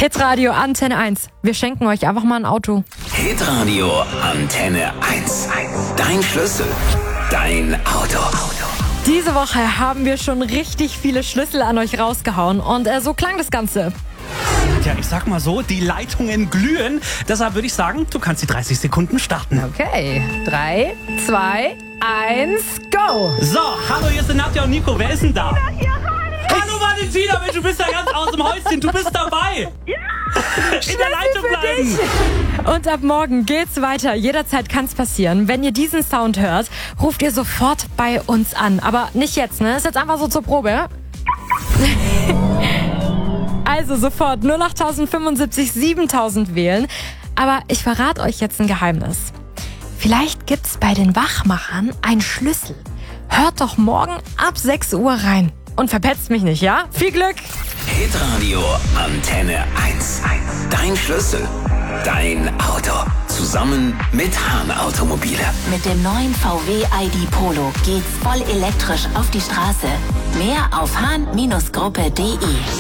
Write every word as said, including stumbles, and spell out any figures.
Hitradio Antenne eins. Wir schenken euch einfach mal ein Auto. Hitradio Antenne eins. Dein Schlüssel. Dein Auto. Diese Woche haben wir schon richtig viele Schlüssel an euch rausgehauen. Und äh, so klang das Ganze. Ja, ich sag mal so, die Leitungen glühen. Deshalb würde ich sagen, du kannst die dreißig Sekunden starten. Okay, drei, zwei, eins, go! So, hallo, hier sind Nadja und Nico. Wer ist denn da? Hallo Valentina, Mensch, du bist ja ganz aus dem Häuschen. Du bist dabei. Ja. In der Leitung bleiben. Und ab morgen geht's weiter. Jederzeit kann's passieren. Wenn ihr diesen Sound hört, ruft ihr sofort bei uns an. Aber nicht jetzt, ne? Ist jetzt einfach so zur Probe. Also sofort null acht fünfundsiebzig siebentausend wählen. Aber ich verrate euch jetzt ein Geheimnis. Vielleicht gibt's bei den Wachmachern einen Schlüssel. Hört doch morgen ab sechs Uhr rein. Und verpetzt mich nicht, ja? Viel Glück! Hitradio Antenne eins. Dein Schlüssel. Dein Auto. Zusammen mit Hahn Automobile. Mit dem neuen V W I D Polo geht's voll elektrisch auf die Straße. Mehr auf hahn Gruppe punkt de.